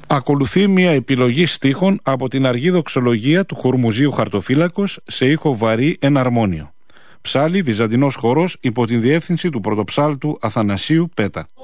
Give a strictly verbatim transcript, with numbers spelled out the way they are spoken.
Ακολουθεί μια επιλογή στίχων από την αργή δοξολογία του Χορμουζίου Χαρτοφύλακος σε ήχο βαρύ εναρμόνιο. Ψάλλει βυζαντινός χορός υπό την διεύθυνση του πρωτοψάλτου Αθανασίου Πέτα.